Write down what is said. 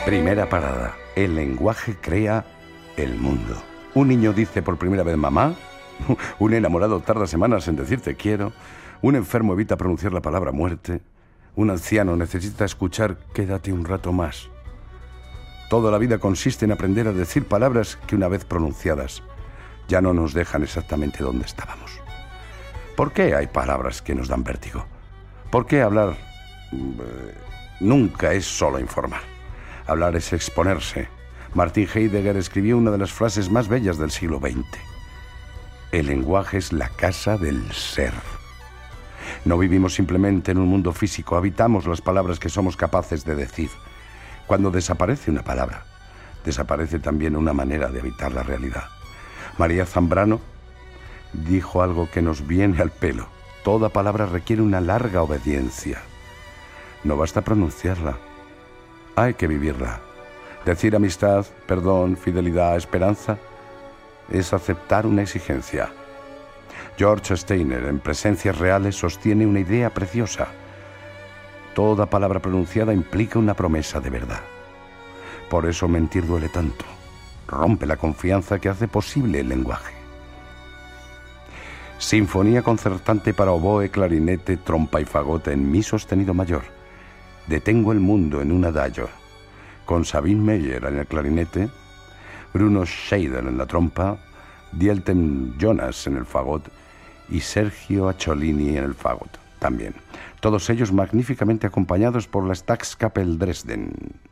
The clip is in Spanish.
Primera parada. El lenguaje crea el mundo. Un niño dice por primera vez mamá. Un enamorado tarda semanas en decir te quiero. Un enfermo evita pronunciar la palabra muerte. Un anciano necesita escuchar quédate un rato más. Toda la vida consiste en aprender a decir palabras que una vez pronunciadas ya no nos dejan exactamente donde estábamos. ¿Por qué hay palabras que nos dan vértigo? ¿Por qué hablar nunca es solo informar? Hablar es exponerse. Martin Heidegger escribió una de las frases más bellas del siglo XX. El lenguaje es la casa del ser. No vivimos simplemente en un mundo físico, habitamos las palabras que somos capaces de decir. Cuando desaparece una palabra, desaparece también una manera de habitar la realidad. María Zambrano dijo algo que nos viene al pelo. Toda palabra requiere una larga obediencia. No basta pronunciarla, hay que vivirla. Decir amistad, perdón, fidelidad, esperanza, es aceptar una exigencia. George Steiner, en Presencias Reales, sostiene una idea preciosa. Toda palabra pronunciada implica una promesa de verdad. Por eso mentir duele tanto. Rompe la confianza que hace posible el lenguaje. Sinfonía concertante para oboe, clarinete, trompa y fagot en mi sostenido mayor. Detengo el mundo en un adagio, con Sabine Meyer en el clarinete, Bruno Scheider en la trompa, Dieter Jonas en el fagot y Sergio Acciolini en el fagot también. Todos ellos magníficamente acompañados por la Staatskapelle Dresden.